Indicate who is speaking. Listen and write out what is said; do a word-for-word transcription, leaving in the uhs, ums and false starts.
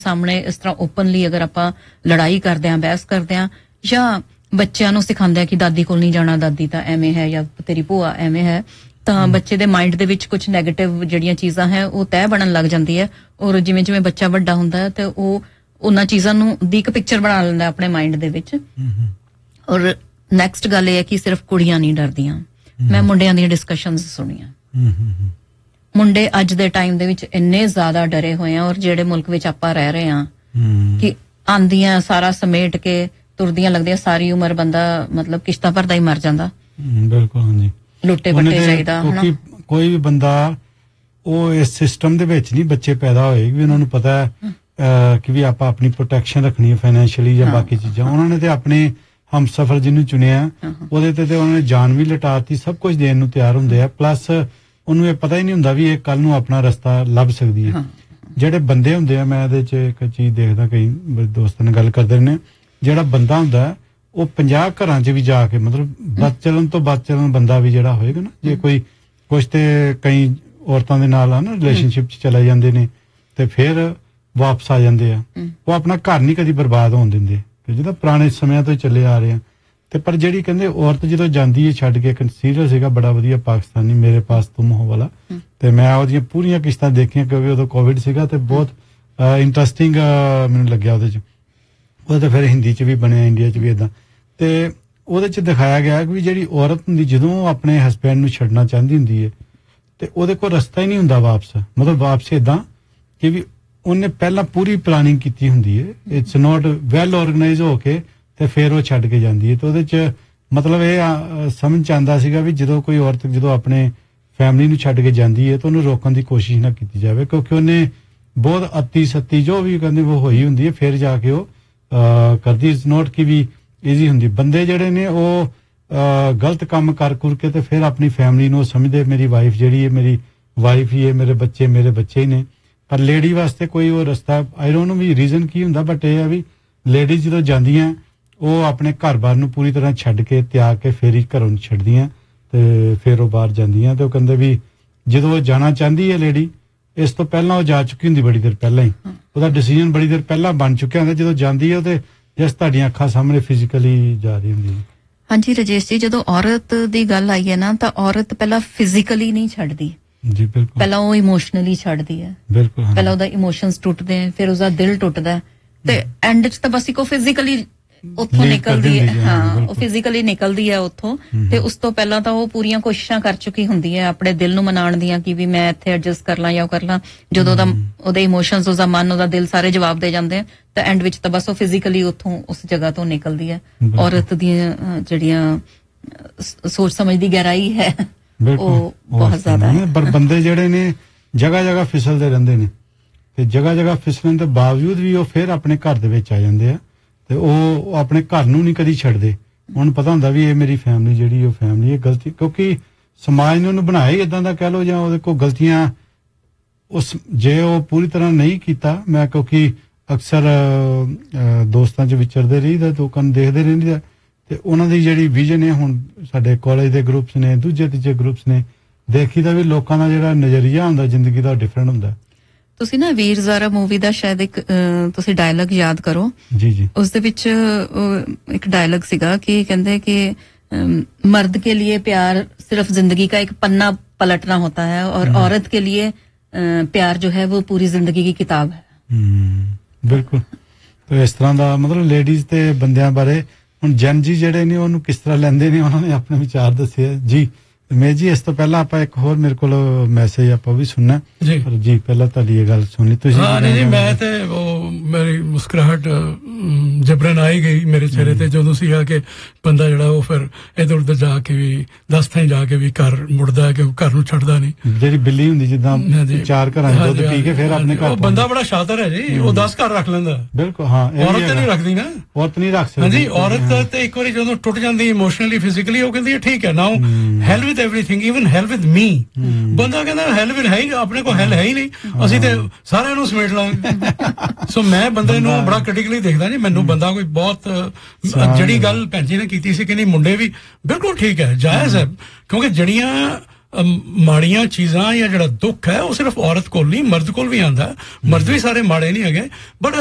Speaker 1: ਸਾਹਮਣੇ ਇਸ ਤਰ੍ਹਾਂ ਓਪਨਲੀ ਅਗਰ ਆਪਾਂ ਲੜਾਈ ਕਰਦੇ ਆਂ, ਬਹਿਸ ਕਰਦੇ ਆਂ, ਜਾਂ ਬੱਚਿਆਂ ਨੂੰ ਸਿਖਾਉਂਦੇ ਆ ਕਿ ਦਾਦੀ ਕੋਲ ਨਹੀਂ ਜਾਣਾ, ਦਾਦੀ ਤਾਂ ਐਵੇਂ ਹੈ, ਜਾਂ ਤੇਰੀ ਭੂਆ ਐਵੇਂ ਹੈ, ਤਾਂ ਬੱਚੇ ਦੇ ਮਾਈਂਡ ਦੇ ਵਿੱਚ ਕੁਝ ਨੈਗੇਟਿਵ ਜਿਹੜੀਆਂ ਚੀਜ਼ਾਂ ਹੈ ਉਹ ਤੈਅ ਬਣਨ ਲੱਗ ਜਾਂਦੀ ਹੈ। ਔਰ ਜਿਵੇਂ ਜਿਵੇਂ ਬੱਚਾ ਵੱਡਾ ਹੁੰਦਾ ਹੈ ਤੇ ਉਹ ਉਹਨਾਂ ਚੀਜ਼ਾਂ ਨੂੰ ਦੀ ਇੱਕ ਪਿਕਚਰ ਬਣਾ ਲੈਂਦਾ ਆਪਣੇ ਮਾਈਂਡ ਦੇ ਵਿੱਚ। ਔਰ ਨੈਕਸਟ ਗੱਲ ਇਹ ਹੈ ਕਿ ਸਿਰਫ ਕੁੜੀਆਂ ਨਹੀਂ ਡਰਦੀਆਂ, ਮੈਂ ਮੁੰਡਿਆਂ ਦੀਆਂ ਡਿਸਕਸ਼ਨਸ ਸੁਣੀਆਂ। ਮੁੰਡੇ ਅੱਜ ਦੇ ਟਾਈਮ ਦੇ ਵਿੱਚ ਇੰਨੇ ਜ਼ਿਆਦਾ ਡਰੇ ਹੋਏ ਆ, ਔਰ ਜਿਹੜੇ ਮੁਲਕ ਵਿੱਚ ਆਪਾਂ ਰਹਿ ਰਹੇ ਹਾਂ ਕਿ ਆਂਦੀਆਂ ਸਾਰਾ ਸਮੇਟ ਕੇ ਤੁਰਦੀਆਂ ਲੱਗਦੀਆਂ, ਸਾਰੀ ਉਮਰ ਬੰਦਾ ਮਤਲਬ ਕਿਸ਼ਤਾਂ ਭਰਦਾ ਹੀ ਮਰ ਜਾਂਦਾ।
Speaker 2: ਬਿਲਕੁਲ, ਹਾਂਜੀ,
Speaker 1: ਲੁੱਟੇ ਪੱਟੇ ਚਾਹੀਦਾ।
Speaker 2: ਕੋਈ ਵੀ ਬੰਦਾ ਉਹ ਇਸ ਸਿਸਟਮ ਦੇ ਵਿੱਚ ਨਹੀਂ ਬੱਚੇ ਪੈਦਾ ਹੋਏ ਵੀ ਉਹਨਾਂ ਨੂੰ ਪਤਾ ਹੈ ਕਿ ਵੀ ਆਪਾਂ ਆਪਣੀ ਪ੍ਰੋਟੈਕਸ਼ਨ ਰੱਖਣੀ ਹੈ ਫਾਈਨੈਂਸ਼ੀਅਲੀ ਜਾਂ ਬਾਕੀ ਚੀਜ਼ਾਂ। ਉਹਨਾਂ ਨੇ ਤੇ ਆਪਣੇ ਹਮਸਫਰ ਜਿਹਨੂੰ ਚੁਣਿਆ ਉਹਦੇ ਤੇ ਤੇ ਉਹਨਾਂ ਨੇ ਜਾਨ ਵੀ ਲਟਾਤੀ, ਸਭ ਕੁਝ ਦੇਣ ਨੂੰ ਤਿਆਰ ਹੁੰਦੇ ਆ। ਪਲੱਸ ਉਹਨੂੰ ਇਹ ਪਤਾ ਹੀ ਨਹੀਂ ਹੁੰਦਾ ਵੀ ਇਹ ਕੱਲ ਨੂੰ ਆਪਣਾ ਰਸਤਾ ਲੱਭ ਸਕਦੀ ਹੈ। ਜਿਹੜੇ ਬੰਦੇ ਹੁੰਦੇ ਆ, ਮੈਂ ਇਹਦੇ ਚ ਇੱਕ ਚੀਜ਼ ਦੇਖਦਾ, ਕਈ ਦੋਸਤਾਂ ਨਾਲ ਗੱਲ ਕਰਦੇ ਨੇ, ਜਿਹੜਾ ਬੰਦਾ ਹੁੰਦਾ ਉਹ ਪੰਜਾਹ ਘਰਾਂ ਚ ਵੀ ਜਾ ਕੇ ਮਤਲਬ ਬਦ ਚੱਲਣ ਤੋਂ ਬਦ ਚੱਲਣ ਬੰਦਾ ਵੀ ਜਿਹੜਾ ਹੋਏਗਾ ਨਾ, ਜੇ ਕੋਈ ਕੁਛ ਤੇ ਕਈ ਔਰਤਾਂ ਦੇ ਨਾਲ ਆ ਨਾ ਰਿਲੇਸ਼ਨਸ਼ਿਪ ਚ ਚਲੇ ਜਾਂਦੇ ਨੇ ਤੇ ਫਿਰ ਵਾਪਸ ਆ ਜਾਂਦੇ ਆ, ਉਹ ਆਪਣਾ ਘਰ ਨਹੀਂ ਕਦੀ ਬਰਬਾਦ ਹੋਣ ਦਿੰਦੇ, ਜਿਹਦਾ ਪੁਰਾਣੇ ਸਮਿਆਂ ਤੋਂ ਚੱਲੇ ਆ ਰਹੇ ਆ। ਤੇ ਪਰ ਜਿਹੜੀ ਕਹਿੰਦੇ ਔਰਤ ਜਦੋਂ ਜਾਂਦੀ ਹੈ ਛੱਡ ਕੇ, ਇੱਕ ਸੀਰੀਅਲ ਸੀਗਾ ਬੜਾ ਵਧੀਆ ਪਾਕਿਸਤਾਨੀ, ਮੇਰੇ ਪਾਸ ਤੁਮ ਹੋ ਵਾਲਾ, ਤੇ ਮੈਂ ਉਹਦੀਆਂ ਪੂਰੀਆਂ ਕਿਸ਼ਤਾਂ ਦੇਖੀਆਂ ਕਿਉਂਕਿ ਉਦੋਂ ਕੋਵਿਡ ਸੀਗਾ ਤੇ ਬਹੁਤ ਇੰਟਰਸਟਿੰਗ ਮੈਨੂੰ ਲੱਗਿਆ ਉਹਦੇ ਚ। ਉਹ ਤਾਂ ਫਿਰ ਹਿੰਦੀ ਚ ਵੀ ਬਣਿਆ, ਇੰਡੀਆ ਚ ਵੀ ਏਦਾਂ। ਤੇ ਉਹਦੇ ਚ ਦਿਖਾਇਆ ਗਿਆ ਕਿ ਜਿਹੜੀ ਔਰਤ ਹੁੰਦੀ ਜਦੋਂ ਉਹ ਆਪਣੇ ਹਸਬੈਂਡ ਨੂੰ ਛੱਡਣਾ ਚਾਹੁੰਦੀ ਹੁੰਦੀ ਹੈ ਤੇ ਉਹਦੇ ਕੋਲ ਰਸਤਾ ਹੀ ਨਹੀਂ ਹੁੰਦਾ ਵਾਪਸ, ਮਤਲਬ ਵਾਪਸ ਏਦਾਂ ਕਿ ਵੀ ਉਹਨੇ ਪਹਿਲਾਂ ਪੂਰੀ ਪਲਾਨਿੰਗ ਕੀਤੀ ਹੁੰਦੀ ਹੈ, ਇਟਸ ਨੋਟ ਵੈਲ ਆਰਗੇਨਾਈਜ਼ ਹੋ ਕੇ ਤੇ ਫਿਰ ਉਹ ਛੱਡ ਕੇ ਜਾਂਦੀ ਹੈ। ਤੇ ਉਹਦੇ ਚ ਮਤਲਬ ਇਹ ਸਮਝ ਚ ਆਉਂਦਾ ਸੀਗਾ ਵੀ ਜਦੋਂ ਕੋਈ ਔਰਤ ਜਦੋਂ ਆਪਣੇ ਫੈਮਿਲੀ ਨੂੰ ਛੱਡ ਕੇ ਜਾਂਦੀ ਹੈ ਤਾਂ ਉਹਨੂੰ ਰੋਕਣ ਦੀ ਕੋਸ਼ਿਸ਼ ਨਾ ਕੀਤੀ ਜਾਵੇ, ਕਿਉਂਕਿ ਉਹਨੇ ਬਹੁਤ ਅਤੀ ਸੱਤੀ ਜੋ ਵੀ ਕਹਿੰਦੇ ਉਹ ਹੋਈ ਹੁੰਦੀ ਹੈ, ਫਿਰ ਜਾ ਕੇ ਉਹ ਕਰਦੀ। ਇਟਸ ਨੋਟ ਕਿ ਵੀ ਈਜ਼ੀ ਹੁੰਦੀ। ਬੰਦੇ ਜਿਹੜੇ ਨੇ ਉਹ ਗਲਤ ਕੰਮ ਕਰ ਕੁਰ ਕੇ ਤੇ ਫਿਰ ਆਪਣੀ ਫੈਮਿਲੀ ਨੂੰ ਸਮਝਦੇ ਮੇਰੀ ਵਾਈਫ ਜਿਹੜੀ ਹੈ ਮੇਰੀ ਵਾਈਫ ਹੀ ਹੈ, ਮੇਰੇ ਬੱਚੇ ਮੇਰੇ ਬੱਚੇ ਹੀ ਨੇ। ਪਰ ਲੇਡੀ ਵਾਸਤੇ ਕੋਈ ਉਹ ਰਸਤਾ, I don't know we reason ਕੀ ਹੁੰਦਾ, ਬਟ ਇਹ ਹੈ ਵੀ ਲੇਡੀਜ਼ ਜਦੋਂ ਜਾਂਦੀਆਂ ਉਹ ਆਪਣੇ ਘਰ-ਬਾਰ ਨੂੰ ਪੂਰੀ ਤਰ੍ਹਾਂ ਛੱਡ ਕੇ ਤਿਆਗ ਕੇ ਫਿਰ ਹੀ ਘਰੋਂ ਛੱਡਦੀਆਂ ਤੇ ਫਿਰ ਉਹ ਬਾਹਰ ਜਾਂਦੀਆਂ। ਤੇ ਉਹ ਕਹਿੰਦੇ ਵੀ ਜਦੋਂ ਉਹ ਜਾਣਾ ਚਾਹੁੰਦੀ ਹੈ ਲੇਡੀ, ਇਸ ਤੋਂ ਪਹਿਲਾਂ ਉਹ ਜਾ ਚੁੱਕੀ ਹੁੰਦੀ ਬੜੀ ਦੇਰ ਪਹਿਲਾਂ ਹੀ, ਉਹਦਾ ਡਿਸੀਜਨ ਬੜੀ ਦੇਰ ਪਹਿਲਾਂ ਬਣ ਚੁੱਕਿਆ ਹੁੰਦਾ। ਜਦੋਂ ਜਾਂਦੀ ਹੈ ਉਹਦੇ ਜਿਸ ਤੁਹਾਡੀਆਂ ਅੱਖਾਂ ਸਾਹਮਣੇ ਫਿਜ਼ੀਕਲੀ ਜਾ ਰਹੀ ਹੁੰਦੀ ਹੈ।
Speaker 1: ਹਾਂਜੀ ਰਾਜੇਸ਼ ਜੀ, ਜਦੋਂ ਔਰਤ ਦੀ ਗੱਲ ਆਈ ਹੈ ਨਾ ਤਾਂ ਔਰਤ ਪਹਿਲਾਂ ਫਿਜ਼ੀਕਲੀ ਨਹੀਂ ਛੱਡਦੀ
Speaker 2: ਜੀ, ਬਿਲਕੁਲ,
Speaker 1: ਪਹਿਲਾਂ ਉਹ ਇਮੋਸ਼ਨਲੀ ਛੱਡਦੀ ਹੈ।
Speaker 2: ਬਿਲਕੁਲ,
Speaker 1: ਪਹਿਲਾਂ ਉਹਦਾ ਇਮੋਸ਼ਨਸ ਟੁੱਟਦੇ ਆ, ਫਿਰ ਉਹਦਾ ਦਿਲ ਟੁੱਟਦਾ ਤੇ ਐਂਡ ਚ ਤਾਂ ਬਸ ਇੱਕੋ ਫਿਜ਼ੀਕਲੀ ਉੱਥੋਂ ਨਿਕਲਦੀ ਹੈ। ਹਾਂ, ਉਹ ਫਿਜ਼ੀਕਲੀ ਨਿਕਲਦੀ ਹੈ ਉੱਥੋਂ, ਤੇ ਉਸ ਤੋਂ ਪਹਿਲਾਂ ਤਾਂ ਉਹ ਪੂਰੀਆਂ ਕੋਸ਼ਿਸ਼ਾਂ ਕਰ ਚੁੱਕੀ ਹੁੰਦੀ ਹੈ ਆਪਣੇ ਦਿਲ ਨੂੰ ਮਨਾਉਣ ਦੀਆਂ ਕਿ ਵੀ ਮੈਂ ਇੱਥੇ ਐਡਜਸਟ ਕਰ ਲਾਂ ਜਾਂ ਉਹ ਕਰ ਲਾਂ। ਜਦੋਂ ਉਹਦਾ ਉਹਦੇ ਇਮੋਸ਼ਨਸ, ਉਹਦਾ ਮਨ, ਉਹਦਾ ਦਿਲ ਸਾਰੇ ਜਵਾਬ ਦੇ ਜਾਂਦੇ ਆ ਤਾਂ ਐਂਡ ਵਿੱਚ ਤਾਂ ਬਸ ਉਹ ਫਿਜ਼ੀਕਲੀ ਉੱਥੋਂ ਉਸ ਜਗ੍ਹਾ ਤੋਂ ਨਿਕਲਦੀ ਹੈ। ਔਰਤ ਦੀਆਂ ਜਿਹੜੀਆਂ ਸੋਚ ਸਮਝ ਦੀ ਗਹਿਰਾਈ ਹੈ ਉਹ ਬਹੁਤ ਜ਼ਿਆਦਾ ਹੈ।
Speaker 2: ਪਰ ਬੰਦੇ ਜਿਹੜੇ ਨੇ ਜਗ੍ਹਾ ਜਗ੍ਹਾ ਫਿਸਲਦੇ ਰਹਿੰਦੇ ਨੇ ਤੇ ਜਗ੍ਹਾ ਜਗ੍ਹਾ ਫਿਸਲਣ ਦੇ ਬਾਵਜੂਦ ਵੀ ਉਹ ਫਿਰ ਆਪਣੇ ਘਰ ਦੇ ਵਿੱਚ ਆ ਜਾਂਦੇ ਆ ਤੇ ਉਹ ਆਪਣੇ ਘਰ ਨੂੰ ਨਹੀਂ ਕਦੀ ਛੱਡਦੇ। ਉਹਨੂੰ ਪਤਾ ਹੁੰਦਾ ਵੀ ਇਹ ਮੇਰੀ ਫੈਮਿਲੀ ਜਿਹੜੀ ਉਹ ਫੈਮਿਲੀ ਹੈ। ਗਲਤੀ ਕਿਉਂਕਿ ਸਮਾਜ ਨੇ ਉਹਨੂੰ ਬਣਾਇਆ ਹੀ ਏਦਾਂ ਦਾ ਕਹਿ ਲਓ, ਜਾਂ ਉਹਦੇ ਕੋਲ ਗਲਤੀਆਂ ਉਸ ਜੇ ਉਹ ਪੂਰੀ ਤਰ੍ਹਾਂ ਨਹੀਂ ਕੀਤਾ। ਮੈਂ ਕਿਉਂਕਿ ਅਕਸਰ ਦੋਸਤਾਂ 'ਚ ਵਿਚਰਦੇ ਰਹੀਦਾ, ਲੋਕਾਂ ਨੂੰ ਦੇਖਦੇ ਰਹਿੰਦੇ ਤੇ ਉਹਨਾਂ ਦੀ ਜਿਹੜੀ ਵਿਜ਼ਨ ਹੈ, ਹੁਣ ਸਾਡੇ ਕਾਲਜ ਦੇ ਗਰੁੱਪਸ ਨੇ, ਦੂਜੇ ਤੀਜੇ ਗਰੁੱਪਸ ਨੇ, ਦੇਖੀਦਾ ਵੀ ਲੋਕਾਂ ਦਾ ਜਿਹੜਾ ਨਜ਼ਰੀਆ ਹੁੰਦਾ ਜ਼ਿੰਦਗੀ ਦਾ ਡਿਫਰੈਂਟ ਹੁੰਦਾ।
Speaker 1: ਤੁਸੀਂ ਨਾ ਵੀਰ ਜ਼ਾਰਾ ਮੂਵੀ ਦਾ ਸ਼ਾਇਦ ਇੱਕ ਤੁਸੀਂ ਡਾਇਲੌਗ ਯਾਦ ਕਰੋ
Speaker 2: ਜੀ ਜੀ,
Speaker 1: ਉਸ ਦੇ ਵਿੱਚ ਇੱਕ ਡਾਇਲੌਗ ਸੀਗਾ ਕਿ ਕਹਿੰਦੇ ਕਿ मर्द के लिए प्यार सिर्फ जिंदगी का एक पन्ना पलटना होता है और औरत के लिए प्यार जो है वो पूरी जिंदगी की किताब है।
Speaker 2: बिल्कुल। तो इस तरह ਦਾ ਮਤਲਬ ਲੇਡੀਜ਼ ਤੇ ਬੰਦਿਆਂ ਬਾਰੇ ਹੁਣ ਜਨ ਜੀ ਜਿਹੜੇ ਨੇ ਉਹਨੂੰ ਕਿਸ ਤਰ੍ਹਾਂ ਲੈਂਦੇ ਨੇ, ਉਹਨਾਂ ਨੇ ਆਪਣੇ ਵਿਚਾਰ ਦੱਸੇ ਜੀ। ਮੈਂ ਜੀ ਇਸ ਤੋਂ ਪਹਿਲਾਂ ਆਪਾਂ ਇੱਕ ਹੋਰ ਮੇਰੇ ਕੋਲ ਮੈਸੇਜ ਆਪਾਂ ਵੀ ਸੁਣਨਾ ਜੀ। ਪਰ ਜੀ ਪਹਿਲਾਂ ਤੁਹਾਡੀ ਇਹ ਗੱਲ ਸੁਣ ਲਈ ਤੁਸੀਂ।
Speaker 3: ਹਾਂ ਨਹੀਂ ਜੀ, ਮੈਂ ਤੇ ਉਹ ਮੇਰੀ ਮੁਸਕਰਾਹਟ ਜਬਰਨ ਆਈ ਗਈ ਮੇਰੇ ਚਿਹਰੇ ਤੇ ਜਦੋਂ ਸੀਗਾ ਕਿ ਬੰਦਾ ਜਿਹੜਾ ਉਹ ਫਿਰ ਇੱਧਰ ਉੱਧਰ ਜਾ ਕੇ ਵੀ ਦਸ ਥਾਂ ਜਾ ਕੇ ਵੀ ਘਰ ਮੁੜਦਾ ਹੈ ਕਿ ਉਹ ਘਰ ਨੂੰ ਛੱਡਦਾ ਨਹੀਂ।
Speaker 2: ਜਿਹੜੀ ਬਿੱਲੀ ਹੁੰਦੀ ਜਿੱਦਾਂ ਚਾਰ ਘਰਾਂ ਚ ਦੁੱਧ ਪੀ ਕੇ ਫਿਰ ਆਪਣੇ ਘਰ।
Speaker 3: ਉਹ ਬੰਦਾ ਬੜਾ ਸ਼ਾਤਰ ਹੈ ਜੀ, ਉਹ ਦਸ ਘਰ ਰੱਖ ਲੈਂਦਾ।
Speaker 2: ਬਿਲਕੁਲ ਹਾਂ।
Speaker 3: ਔਰਤ ਤੇ ਨਹੀਂ ਰੱਖਦੀ ਨਾ,
Speaker 2: ਔਰਤ ਨਹੀਂ ਰੱਖ ਸਕਦੀ।
Speaker 3: ਹਾਂਜੀ, ਔਰਤ ਤੇ ਇੱਕ ਵਾਰੀ ਜਦੋਂ ਟੁੱਟ ਜਾਂਦੀ ਇਮੋਸ਼ਨਲੀ ਫਿਜ਼ੀਕਲੀ, ਉਹ ਕਹਿੰਦੀ ਹੈ ਠੀਕ ਹੈ ਨਾਓ ਹੈਲ ਵਿਦ ਐਵਰੀਥਿੰਗ, ਈਵਨ ਹੈਲ ਵਿਦ ਮੀ। ਬੰਦਾ ਕਹਿੰਦਾ ਹੈਲ ਵਿਦ ਹੈ ਹੀ, ਆਪਣੇ ਕੋਲ ਹੈਲ ਹੈ ਹੀ ਨਹੀਂ, ਅਸੀਂ ਤੇ ਸਾਰਿਆਂ ਨੂੰ ਸਮੇਟ ਲਾਂਗੇ। ਸੋ ਮੈਂ ਬੰਦੇ ਨੂੰ ਬੜਾ ਕ੍ਰਿਟੀਕਲੀ ਦੇਖਦਾ ਜੀ। ਮੈਨੂੰ ਬੰਦਾ ਕੋਈ ਬਹੁਤ ਜਿਹੜੀ ਗੱਲ ਭੈਣ ਜੀ ਨੇ ਕੀਤੀ ਸੀ ਕਿ ਨਹੀਂ ਮੁੰਡੇ ਵੀ ਬਿਲਕੁਲ ਠੀਕ ਹੈ, ਜਾਇਜ਼ ਹੈ, ਕਿਉਂਕਿ ਜਿਹੜੀਆਂ ਮਾੜੀਆਂ ਚੀਜ਼ਾਂ ਜਾਂ ਜਿਹੜਾ ਦੁੱਖ ਹੈ ਉਹ ਸਿਰਫ ਔਰਤ ਕੋਲ ਨਹੀਂ, ਮਰਦ ਕੋਲ ਵੀ ਆਉਂਦਾ। ਮਰਦ ਵੀ ਸਾਰੇ ਮਾੜੇ ਨਹੀਂ ਹੈਗੇ, ਬਟ